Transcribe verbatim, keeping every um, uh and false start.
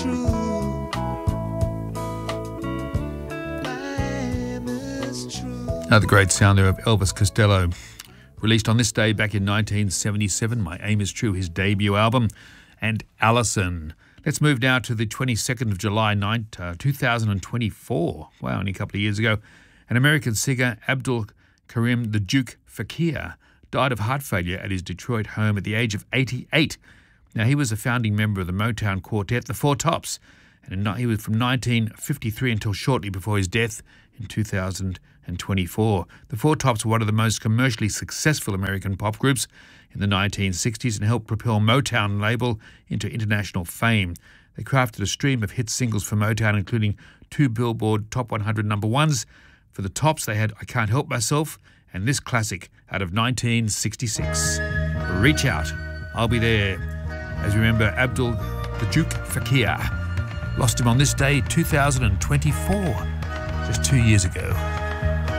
true. I am as true. Another great sound there of Elvis Costello. Released on this day back in nineteen seventy-seven, My Aim Is True, his debut album, and Allison. Let's move now to the twenty-second of July, two thousand twenty-four. Wow, only a couple of years ago. An American singer, Abdul Karim the Duke Fakir, died of heart failure at his Detroit home at the age of eighty-eight. Now, he was a founding member of the Motown quartet, the Four Tops, and he was from nineteen fifty-three until shortly before his death in two thousand twenty-four. The Four Tops were one of the most commercially successful American pop groups in the nineteen sixties and helped propel Motown label into international fame. They crafted a stream of hit singles for Motown, including two Billboard Top one hundred number ones. For the Tops, they had I Can't Help Myself and this classic out of nineteen sixty-six, Reach Out, I'll Be There. As we remember, Abdul the Duke Fakir. Lost him on this day, two thousand twenty-four, just two years ago.